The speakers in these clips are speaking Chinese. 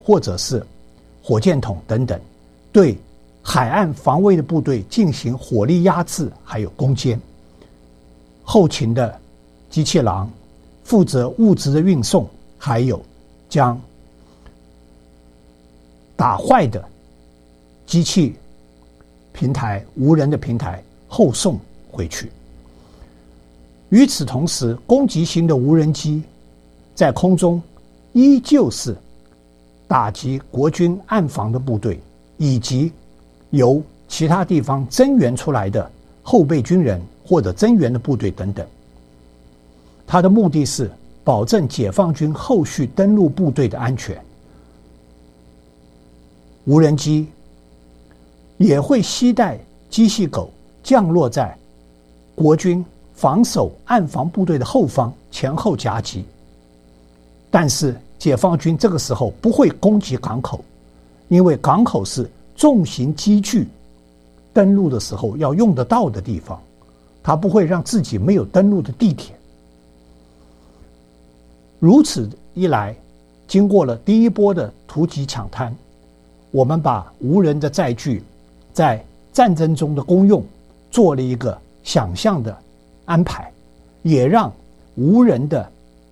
或者是火箭筒等等，对海岸防卫的部队进行火力压制还有攻坚。后勤的机器狼负责物资的运送，还有将打坏的机器平台、无人的平台后送回去。与此同时，攻击型的无人机在空中依旧是打击国军岸防的部队，以及由其他地方增援出来的后备军人或者增援的部队等等。它的目的是保证解放军后续登陆部队的安全。无人机也会携带机器狗降落在国军防守岸防部队的后方，前后夹击。但是解放军这个时候不会攻击港口，因为港口是重型机具登陆的时候要用得到的地方，他不会让自己没有登陆的地点。如此一来，经过了第一波的突击抢滩，我们把无人的载具在战争中的功用做了一个想象的安排，也让无人的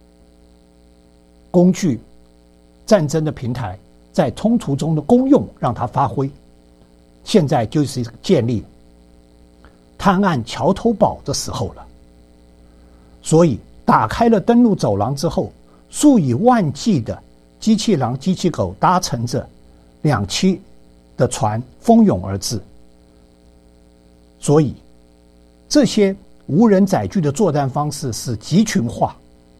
工具战争的平台在冲突中的功用让它发挥。现在就是建立滩岸桥头堡的时候了。所以打开了登陆走廊之后，数以万计的机器狼、机器狗搭乘着两栖的船蜂拥而至。所以这些无人载具的作战方式是集群化，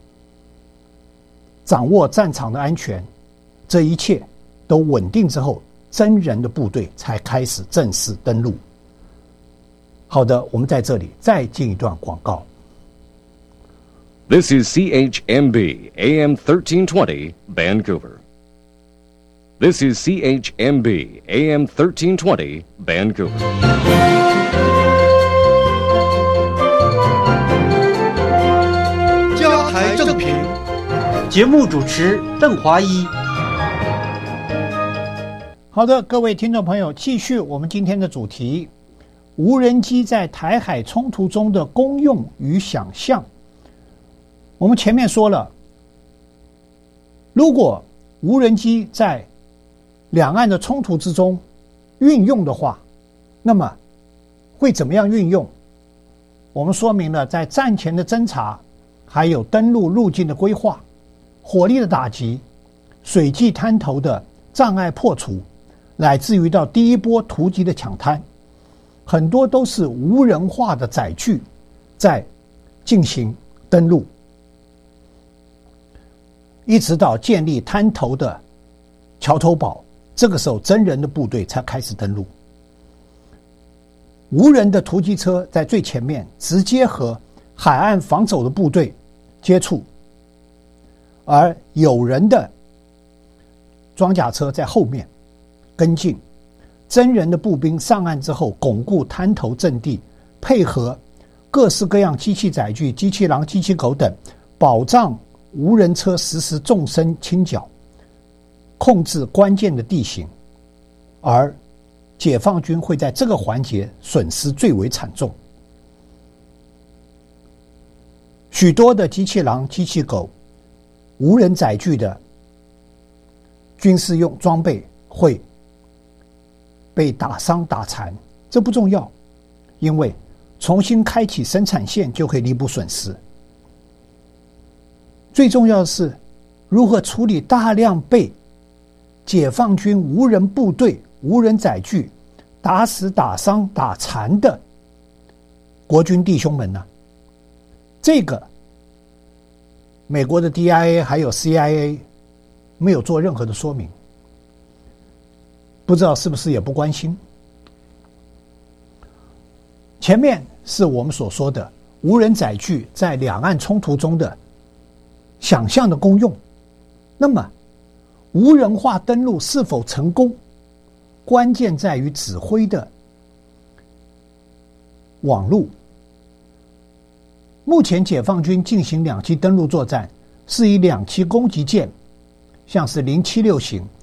掌握战场的安全，这一切都稳定之后，真人的部队才开始正式登陆。好的，我们在这里再进一段广告。 This is CHMB AM 1320 Vancouver. This is CHMB AM 1320 Vancouver. 加台正评， 节目主持邓华一。 好的，各位听众朋友，继续我们今天的主题：无人机在台海冲突中的功用与想象。我们前面说了，如果无人机在两岸的冲突之中运用的话，那么会怎么样运用？我们说明了在战前的侦察，还有登陆路径的规划、火力的打击、水际滩头的障碍破除，乃至于到第一波突击的抢滩，很多都是无人化的载具在进行登陆，一直到建立滩头的桥头堡，这个时候真人的部队才开始登陆。无人的突击车在最前面，直接和海岸防守的部队接触，而有人的装甲车在后面跟进。真人的步兵上岸之后，巩固滩头阵地，配合各式各样机器载具、机器狼、机器狗等，保障无人车实施纵深倾角，控制关键的地形。而解放军会在这个环节损失最为惨重。许多的机器狼、机器狗、无人载具的军事用装备会被打伤打残，这不重要，因为重新开启生产线就可以弥补损失。最重要的是如何处理大量被解放军无人部队、无人载具打死、打伤、打残的国军弟兄们呢？这个美国的 DIA 还有 CIA 没有做任何的说明，不知道是不是也不关心。前面是我们所说的无人载具在两岸冲突中的想象的功用，那么无人化登陆是否成功，关键在于指挥的网路。目前解放军进行两栖登陆作战，是以两栖攻击舰，像是076型